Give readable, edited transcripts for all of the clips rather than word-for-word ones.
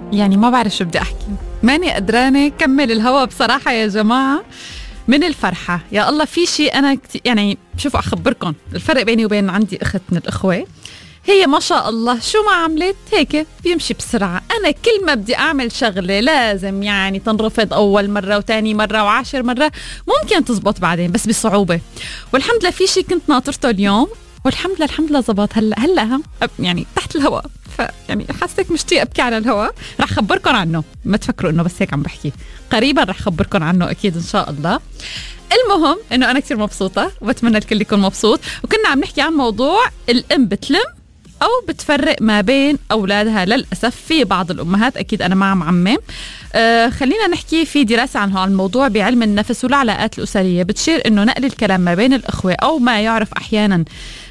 يعني ما بعرف شو بدي أحكي، ماني قدرانة كمل الهوا بصراحة يا جماعة من الفرحة. يا الله في شيء أنا يعني شوفوا أخبركم الفرق بيني وبين عندي أخت من الأخوة، هي ما شاء الله شو ما عملت هيك بيمشي بسرعة. أنا كل ما بدي أعمل شغلة لازم يعني تنرفض أول مرة وتاني مرة وعاشر مرة، ممكن تزبط بعدين بس بصعوبة. والحمد لله في شيء كنت ناطرته اليوم والحمد لله زبط. هلا يعني تحت الهواء، يعني حاسك مشتاق أبكي على الهواء. رح خبركن عنه، ما تفكروا إنه بس هيك عم بحكي، قريبا رح خبركن عنه أكيد إن شاء الله. المهم إنه أنا كتير مبسوطة وبتمنى الكل يكون مبسوط. وكنا عم نحكي عن موضوع الأم بتلم أو بتفرق ما بين أولادها. للأسف في بعض الأمهات، أكيد أنا ما عم عمم، خلينا نحكي في دراسة عن الموضوع بعلم النفس والعلاقات الأسرية بتشير إنه نقل الكلام ما بين الأخوة أو ما يعرف أحيانا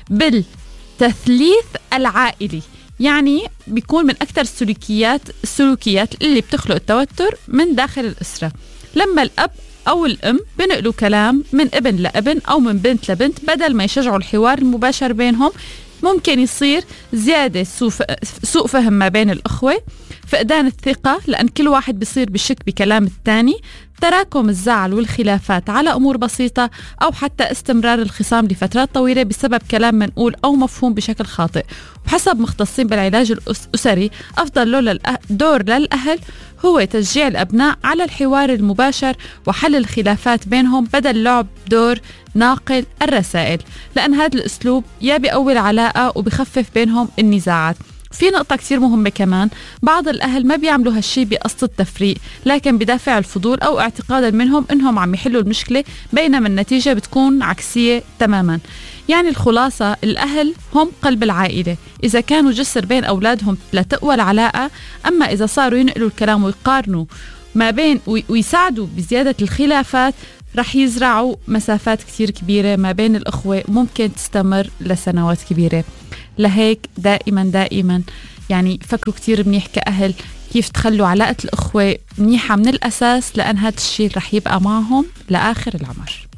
بالتثليث العائلي، يعني بيكون من أكثر السلوكيات اللي بتخلق التوتر من داخل الأسرة. لما الأب أو الأم بنقلوا كلام من ابن لابن أو من بنت لبنت بدل ما يشجعوا الحوار المباشر بينهم، ممكن يصير زيادة سوء فهم ما بين الأخوة، فقدان الثقة لأن كل واحد بيصير بشك بكلام الثاني، تراكم الزعل والخلافات على أمور بسيطة، أو حتى استمرار الخصام لفترات طويلة بسبب كلام منقول أو مفهوم بشكل خاطئ. وحسب مختصين بالعلاج الأسري أفضل دور للأهل هو تشجيع الأبناء على الحوار المباشر وحل الخلافات بينهم بدل لعب دور ناقل الرسائل، لأن هذا الأسلوب يا بيقوي العلاقة وبيخفف بينهم النزاعات. في نقطة كتير مهمة كمان، بعض الأهل ما بيعملوا هالشي بقصد التفريق، لكن بدافع الفضول أو اعتقادا منهم إنهم عم يحلوا المشكلة، بينما النتيجة بتكون عكسية تماما. يعني الخلاصة الأهل هم قلب العائلة، إذا كانوا جسر بين أولادهم لتقوى العلاقة. أما إذا صاروا ينقلوا الكلام ويقارنوا ما بين ويساعدوا بزيادة الخلافات، رح يزرعوا مسافات كتير كبيرة ما بين الأخوة، ممكن تستمر لسنوات كبيرة. لهيك دائما يعني فكروا كتير منيح كأهل كيف تخلوا علاقة الأخوة منيحة من الأساس، لأن هذا الشيء رح يبقى معهم لآخر العمر.